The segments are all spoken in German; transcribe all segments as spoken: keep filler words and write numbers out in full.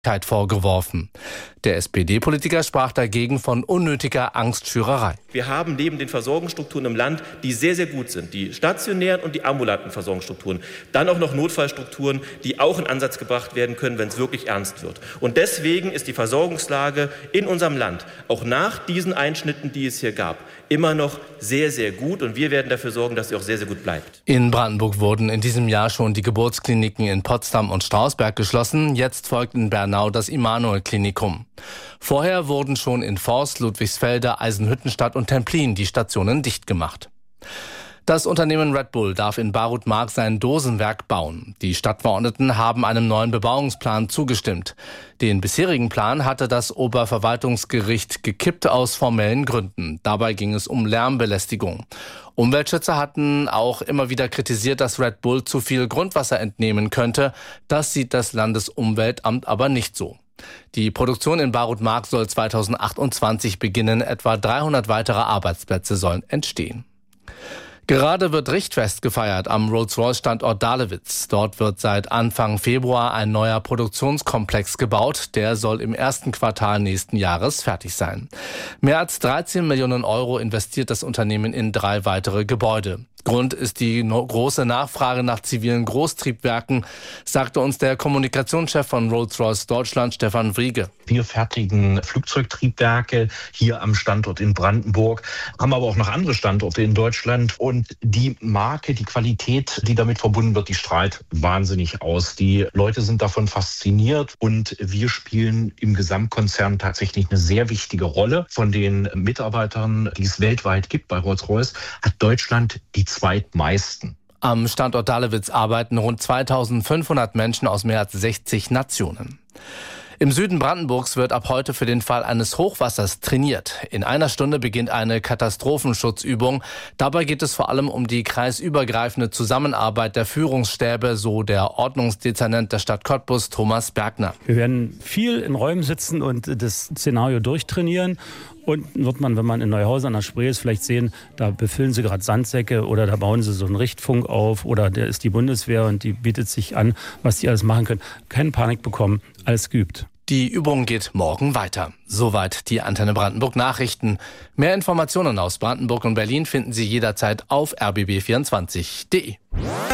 vorgeworfen. Der S P D-Politiker sprach dagegen von unnötiger Angstschürerei. Wir haben neben den Versorgungsstrukturen im Land, die sehr, sehr gut sind, die stationären und die ambulanten Versorgungsstrukturen, dann auch noch Notfallstrukturen, die auch in Ansatz gebracht werden können, wenn es wirklich ernst wird. Und deswegen ist die Versorgungslage in unserem Land, auch nach diesen Einschnitten, die es hier gab, immer noch sehr, sehr gut. Und wir werden dafür sorgen, dass sie auch sehr, sehr gut bleibt. In Brandenburg wurden in diesem Jahr schon die Geburtskliniken in Potsdam und Strausberg geschlossen. Jetzt folgt in Bernau das Immanuel-Klinikum. Vorher wurden schon in Forst, Ludwigsfelde, Eisenhüttenstadt und Templin die Stationen dicht gemacht. Das Unternehmen Red Bull darf in Barut-Mark sein Dosenwerk bauen. Die Stadtverordneten haben einem neuen Bebauungsplan zugestimmt. Den bisherigen Plan hatte das Oberverwaltungsgericht gekippt aus formellen Gründen. Dabei ging es um Lärmbelästigung. Umweltschützer hatten auch immer wieder kritisiert, dass Red Bull zu viel Grundwasser entnehmen könnte. Das sieht das Landesumweltamt aber nicht so. Die Produktion in Barut-Mark soll zweitausendachtundzwanzig beginnen. Etwa dreihundert weitere Arbeitsplätze sollen entstehen. Gerade wird Richtfest gefeiert am Rolls-Royce-Standort Dahlewitz. Dort wird seit Anfang Februar ein neuer Produktionskomplex gebaut. Der soll im ersten Quartal nächsten Jahres fertig sein. Mehr als dreizehn Millionen Euro investiert das Unternehmen in drei weitere Gebäude. Grund ist die no- große Nachfrage nach zivilen Großtriebwerken, sagte uns der Kommunikationschef von Rolls-Royce Deutschland, Stefan Wriege. Wir fertigen Flugzeugtriebwerke hier am Standort in Brandenburg, haben aber auch noch andere Standorte in Deutschland. Und die Marke, die Qualität, die damit verbunden wird, die strahlt wahnsinnig aus. Die Leute sind davon fasziniert und wir spielen im Gesamtkonzern tatsächlich eine sehr wichtige Rolle. Von den Mitarbeitern, die es weltweit gibt bei Rolls-Royce, hat Deutschland die zweitmeisten. Am Standort Dahlewitz arbeiten rund zweitausendfünfhundert Menschen aus mehr als sechzig Nationen. Im Süden Brandenburgs wird ab heute für den Fall eines Hochwassers trainiert. In einer Stunde beginnt eine Katastrophenschutzübung. Dabei geht es vor allem um die kreisübergreifende Zusammenarbeit der Führungsstäbe, so der Ordnungsdezernent der Stadt Cottbus, Thomas Bergner. Wir werden viel in Räumen sitzen und das Szenario durchtrainieren. Und wird man, wenn man in Neuhausen an der Spree ist, vielleicht sehen, da befüllen sie gerade Sandsäcke oder da bauen sie so einen Richtfunk auf oder der ist die Bundeswehr und die bietet sich an, was die alles machen können. Keine Panik bekommen, alles geübt. Die Übung geht morgen weiter. Soweit die Antenne Brandenburg Nachrichten. Mehr Informationen aus Brandenburg und Berlin finden Sie jederzeit auf r b b vierundzwanzig punkt d e.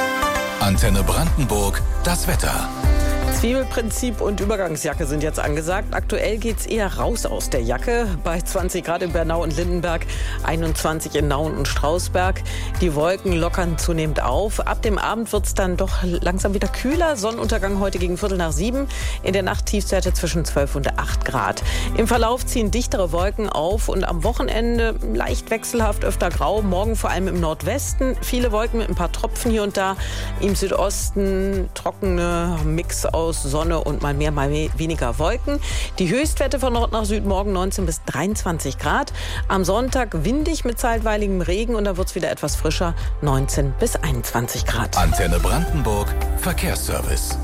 Antenne Brandenburg, das Wetter. Zwiebelprinzip und Übergangsjacke sind jetzt angesagt. Aktuell geht's eher raus aus der Jacke. Bei zwanzig Grad in Bernau und Lindenberg, einundzwanzig in Nauen und Strausberg. Die Wolken lockern zunehmend auf. Ab dem Abend wird's dann doch langsam wieder kühler. Sonnenuntergang heute gegen Viertel nach sieben. In der Nacht Tiefstwerte zwischen zwölf und acht Grad. Im Verlauf ziehen dichtere Wolken auf und am Wochenende leicht wechselhaft, öfter grau. Morgen vor allem im Nordwesten. Viele Wolken mit ein paar Tropfen hier und da. Im Südosten trockene Mix aus Sonne und mal mehr, mal weniger Wolken. Die Höchstwerte von Nord nach Süd morgen neunzehn bis dreiundzwanzig Grad. Am Sonntag windig mit zeitweiligem Regen und da wird es wieder etwas frischer, neunzehn bis einundzwanzig Grad. Antenne Brandenburg, Verkehrsservice.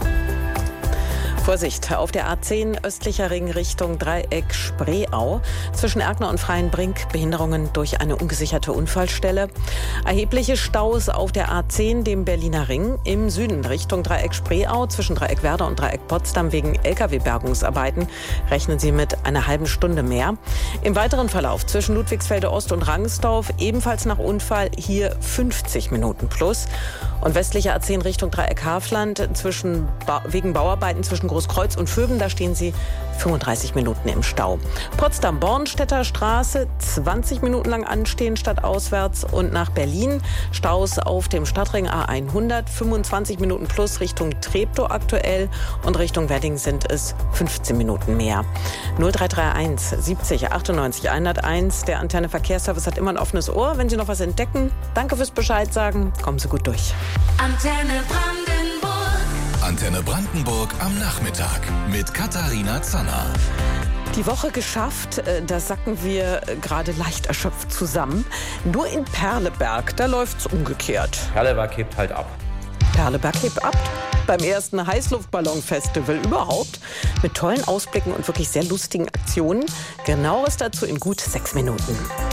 Vorsicht, auf der A zehn östlicher Ring Richtung Dreieck Spreeau. Zwischen Erkner und Freienbrink Behinderungen durch eine ungesicherte Unfallstelle. Erhebliche Staus auf der A zehn, dem Berliner Ring. Im Süden Richtung Dreieck Spreeau, zwischen Dreieck Werder und Dreieck Potsdam wegen L K W-Bergungsarbeiten. Rechnen Sie mit einer halben Stunde mehr. Im weiteren Verlauf zwischen Ludwigsfelde Ost und Rangsdorf ebenfalls nach Unfall hier fünfzig Minuten plus. Und westlicher A zehn Richtung Dreieck Hafland zwischen ba- wegen Bauarbeiten zwischen Großkreuz und Vöben, da stehen Sie fünfunddreißig Minuten im Stau. Potsdam-Bornstädter Straße, zwanzig Minuten lang anstehen stadtauswärts und nach Berlin. Staus auf dem Stadtring A hundert, fünfundzwanzig Minuten plus Richtung Treptow aktuell und Richtung Wedding sind es fünfzehn Minuten mehr. null drei drei eins siebzig achtundneunzig hunderteins, der Antenne Verkehrsservice hat immer ein offenes Ohr. Wenn Sie noch was entdecken, danke fürs Bescheid sagen. Kommen Sie gut durch. Antenne Brandenburg. Antenne Brandenburg am Nachmittag mit Katharina Zanner. Die Woche geschafft, da sacken wir gerade leicht erschöpft zusammen. Nur in Perleberg, da läuft's umgekehrt. Perleberg hebt halt ab. Perleberg hebt ab. Beim ersten Heißluftballon-Festival überhaupt. Mit tollen Ausblicken und wirklich sehr lustigen Aktionen. Genaueres dazu in gut sechs Minuten.